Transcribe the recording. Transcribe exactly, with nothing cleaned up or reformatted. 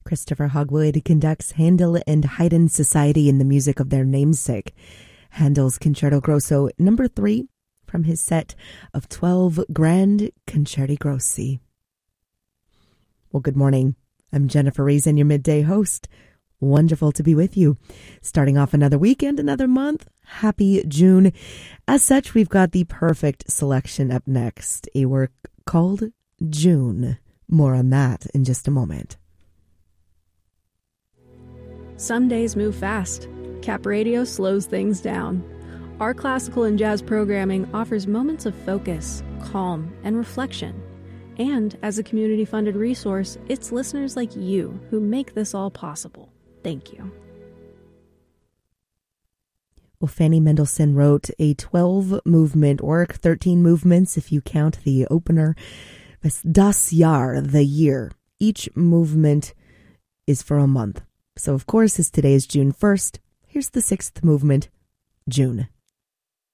Christopher Hogwood conducts Handel and Haydn Society in the music of their namesake. Handel's Concerto Grosso number three from his set of twelve Grand Concerti Grossi. Well, good morning. I'm Jennifer Reason, your midday host. Wonderful to be with you. Starting off another weekend, another month. Happy June. As such, we've got the perfect selection up next. A work called June. More on that in just a moment. Some days move fast. Cap Radio slows things down. Our classical and jazz programming offers moments of focus, calm, and reflection. And as a community-funded resource, it's listeners like you who make this all possible. Thank you. Well, Fanny Mendelssohn wrote a twelve-movement work, thirteen movements if you count the opener. Das Jahr, the year. Each movement is for a month. So, of course, as today is June first, here's the sixth movement, June.